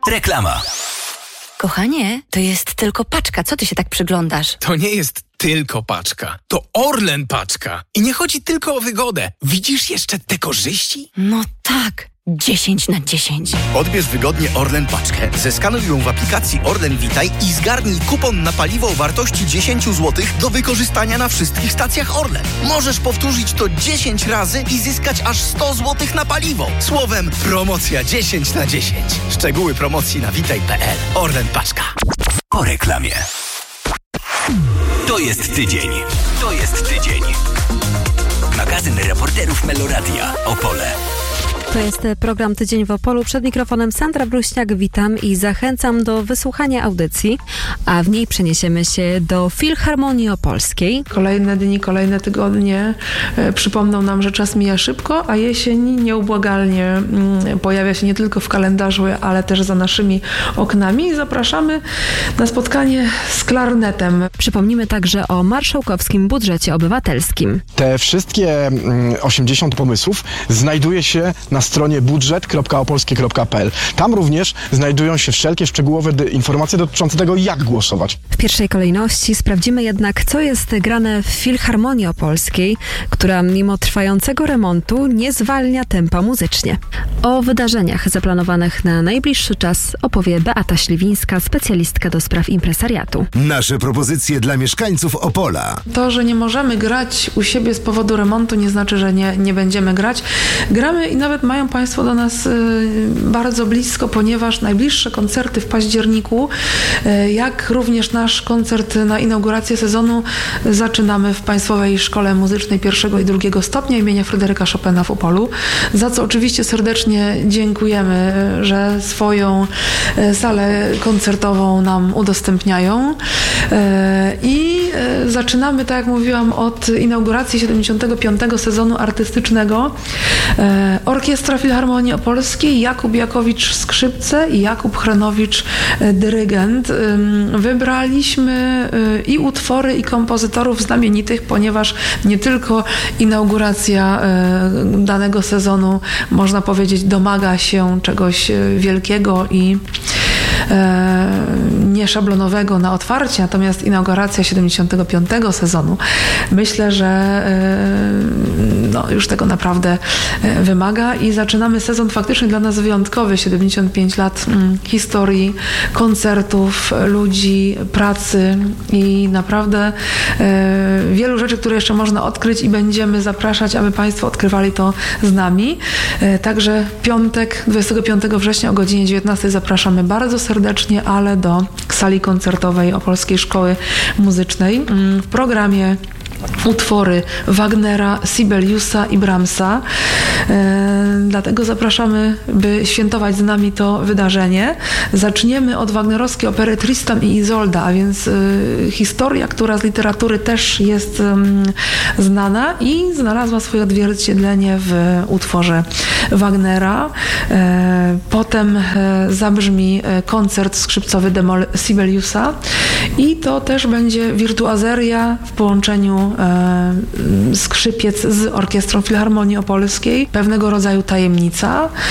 Reklama. Kochanie, to jest tylko paczka. Co ty się tak przyglądasz? To nie jest tylko paczka. To Orlen paczka. I nie chodzi tylko o wygodę. Widzisz jeszcze te korzyści? No tak. 10/10. Odbierz wygodnie Orlen paczkę, zeskanuj ją w aplikacji Orlen Witaj i zgarnij kupon na paliwo o wartości 10 zł do wykorzystania na wszystkich stacjach Orlen. Możesz powtórzyć to 10 razy i zyskać aż 100 zł na paliwo. Słowem, promocja 10/10. Szczegóły promocji na witaj.pl. Orlen paczka. Po reklamie. To jest tydzień. Magazyn reporterów Meloradia Opole. To jest program Tydzień w Opolu. Przed mikrofonem Sandra Bruśniak. Witam i zachęcam do wysłuchania audycji, a w niej przeniesiemy się do Filharmonii Opolskiej. Kolejne dni, kolejne tygodnie przypomną nam, że czas mija szybko, a jesień nieubłagalnie pojawia się nie tylko w kalendarzu, ale też za naszymi oknami. Zapraszamy na spotkanie z klarnetem. Przypomnimy także o marszałkowskim budżecie obywatelskim. Te wszystkie 80 pomysłów znajduje się na stronie budżet.opolskie.pl. Tam również znajdują się wszelkie szczegółowe informacje dotyczące tego, jak głosować. W pierwszej kolejności sprawdzimy jednak, co jest grane w Filharmonii Opolskiej, która mimo trwającego remontu nie zwalnia tempa muzycznie. O wydarzeniach zaplanowanych na najbliższy czas opowie Beata Śliwińska, specjalistka do spraw impresariatu. Nasze propozycje dla mieszkańców Opola. To, że nie możemy grać u siebie z powodu remontu, nie znaczy, że nie będziemy grać. Gramy i nawet mają Państwo do nas bardzo blisko, ponieważ najbliższe koncerty w październiku, jak również nasz koncert na inaugurację sezonu, zaczynamy w Państwowej Szkole Muzycznej I i II stopnia imienia Fryderyka Chopina w Opolu, za co oczywiście serdecznie dziękujemy, że swoją salę koncertową nam udostępniają. I zaczynamy, tak jak mówiłam, od inauguracji 75. sezonu artystycznego. Orkiestra Filharmonii Opolskiej, Jakub Jakowicz skrzypce i Jakub Chrenowicz dyrygent. Wybraliśmy i utwory, i kompozytorów znamienitych, ponieważ nie tylko inauguracja danego sezonu, można powiedzieć, domaga się czegoś wielkiego i nieszablonowego na otwarcie, natomiast inauguracja 75. sezonu, myślę, że już tego naprawdę wymaga i zaczynamy sezon faktycznie dla nas wyjątkowy. 75 lat historii, koncertów, ludzi, pracy i naprawdę wielu rzeczy, które jeszcze można odkryć i będziemy zapraszać, aby Państwo odkrywali to z nami. Także piątek, 25 września o godzinie 19 zapraszamy bardzo serdecznie, ale do sali koncertowej Opolskiej Szkoły Muzycznej. W programie utwory Wagnera, Sibeliusa i Brahmsa. Dlatego zapraszamy, by świętować z nami to wydarzenie. Zaczniemy od wagnerowskiej opery Tristan i Izolda, a więc historia, która z literatury też jest znana i znalazła swoje odzwierciedlenie w utworze Wagnera. Potem zabrzmi koncert skrzypcowy d-moll Sibeliusa i to też będzie wirtuazeria w połączeniu skrzypiec z Orkiestrą Filharmonii Opolskiej, pewnego rodzaju tajemnica.